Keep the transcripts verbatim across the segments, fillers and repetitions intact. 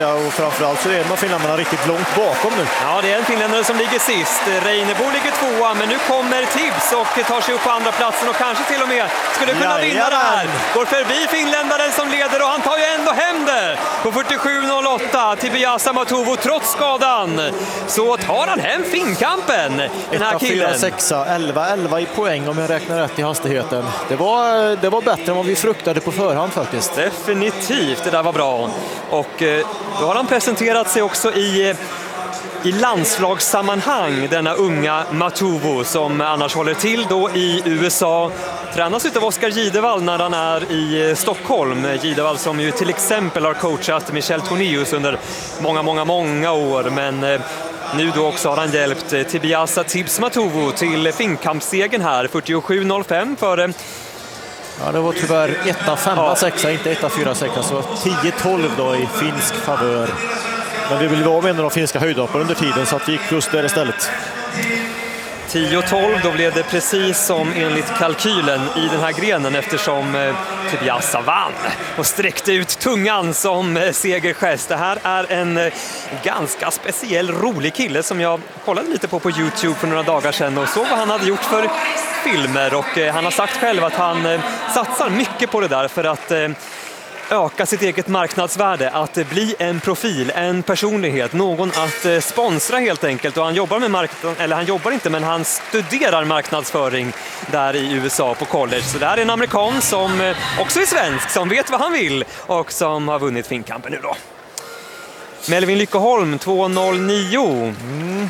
Ja, och framförallt så är en av finländarna riktigt långt bakom nu. Ja, det är en finländare som ligger sist. Reinebo ligger tvåa, men nu kommer Tibbs och tar sig upp på andra platsen och kanske till och med skulle kunna Jajamän. vinna det här. Går förbi finländaren som leder och han tar ju ändå hem det. På fyrtiosju noll åtta, Tibiasa Matovo trots skadan. Så tar han hem finkampen, den här killen. sex, elva elva i poäng om jag räknar rätt i hastigheten. Det var, det var bättre än vad vi fruktade på förhand faktiskt. Definitivt, det där var bra. Och eh, då har han presenterat sig också i, i landslagssammanhang, denna unga Matovo som annars håller till då i U S A. Tränas utav Oskar Gidevall när han är i Stockholm. Gidevall som ju till exempel har coachat Michel Tornius under många, många, många år. Men eh, nu då också har han hjälpt Tibiasa Tibbs Matovo till finkampssegern här, fyrtiosju noll fem före. Ja, det var tyvärr etta, femma, Ja. sexa, inte etta, fyra, sexa, så tio tolv då i finsk favör. Men vi vill vara med de finska höjdhoppare under tiden så att vi gick plus där istället. tio tolv, då blev det precis som enligt kalkylen i den här grenen eftersom eh, Tibiasa vann och sträckte ut tungan som eh, segergest. Det här är en eh, ganska speciell, rolig kille som jag kollade lite på på YouTube för några dagar sedan och såg vad han hade gjort för filmer och eh, han har sagt själv att han eh, satsar mycket på det där för att eh, öka sitt eget marknadsvärde, att bli en profil, en personlighet, någon att sponsra helt enkelt. Och han jobbar med marknad, eller han jobbar inte, men han studerar marknadsföring där i U S A på college. Så det här är en amerikan som också är svensk, som vet vad han vill och som har vunnit finkampen nu då. Melvin Lyckeholm, två noll nio. Mm.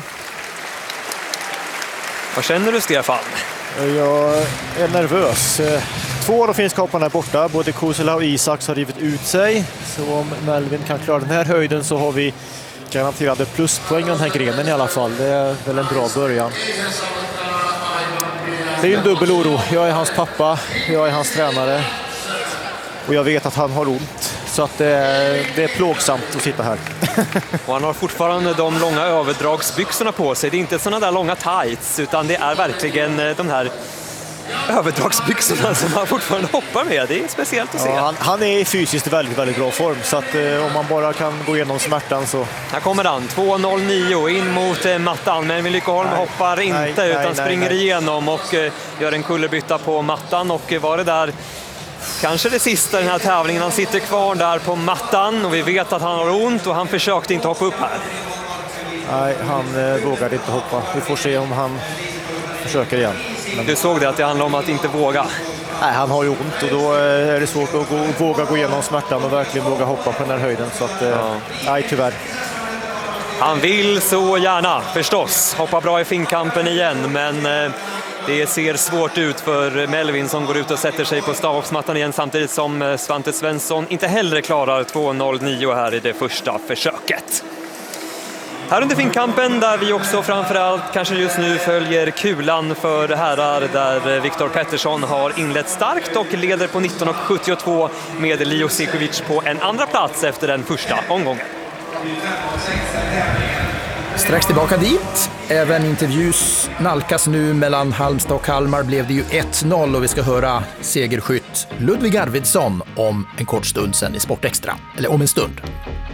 Vad känner du, Stefan? Jag är nervös. Två av de finska hopparna är borta. Både Kusela och Isaks har rivit ut sig. Så om Melvin kan klara den här höjden så har vi garanterade pluspoäng i den här grenen i alla fall. Det är väl en bra början. Det är ju en dubbel oro. Jag är hans pappa, jag är hans tränare. Och jag vet att han har ont. Så att det är, det är plågsamt att sitta här. Och han har fortfarande de långa överdragsbyxorna på sig. Det är inte sådana där långa tights, utan det är verkligen de här överdragsbyxorna som han fortfarande hoppar med. Det är speciellt att se. Ja, han, han är i fysiskt väldigt, väldigt bra form. Så att eh, om man bara kan gå igenom smärtan så... Här kommer han, två noll nio in mot eh, mattan. Men Lyckeholm Nej. hoppar inte Nej, utan nej, springer nej, nej. igenom och eh, gör en kullerbytta på mattan. Och eh, var det där kanske det sista i den här tävlingen. Han sitter kvar där på mattan och vi vet att han har ont och han försökte inte hoppa upp här. Nej, han eh, vågade inte hoppa. Vi får se om han försöker igen. Men... Du såg det, att det handlar om att inte våga. Nej, han har ju ont och då är det svårt att gå, våga gå igenom smärtan och verkligen våga hoppa på den här höjden. Så att, ja. Nej, tyvärr. Han vill så gärna, förstås, hoppa bra i finkampen igen, men eh, det ser svårt ut för Melvin som går ut och sätter sig på stavhoppsmattan igen samtidigt som eh, Svante Svensson inte heller klarar två noll nio här i det första försöket. Här under finkampen där vi också framförallt kanske just nu följer kulan för herrar där Viktor Pettersson har inlett starkt och leder på nitton sjuttiotvå med Leo Sikovic på en andra plats efter den första omgången. Strax tillbaka dit. Även intervjus nalkas nu mellan Halmstad och Kalmar. Blev det ju ett noll och vi ska höra segerskytt Ludvig Arvidsson om en kort stund sen i Sport Extra. Eller om en stund.